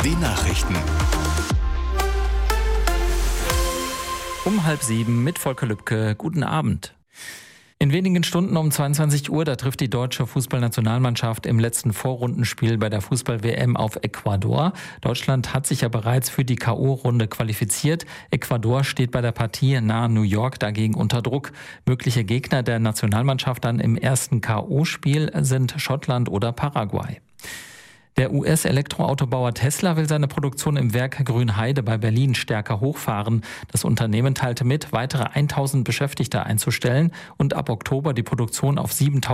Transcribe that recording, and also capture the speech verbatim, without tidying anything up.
die Nachrichten. Um halb sieben mit Volker Lübke. Guten Abend. In wenigen Stunden um zweiundzwanzig Uhr, da trifft die deutsche Fußballnationalmannschaft im letzten Vorrundenspiel bei der Fußball-W M auf Ecuador. Deutschland hat sich ja bereits für die K O-Runde qualifiziert. Ecuador steht bei der Partie nahe New York dagegen unter Druck. Mögliche Gegner der Nationalmannschaft dann im ersten K O-Spiel sind Schottland oder Paraguay. Der U S-Elektroautobauer Tesla will seine Produktion im Werk Grünheide bei Berlin stärker hochfahren. Das Unternehmen teilte mit, weitere tausend Beschäftigte einzustellen und ab Oktober die Produktion auf siebentausend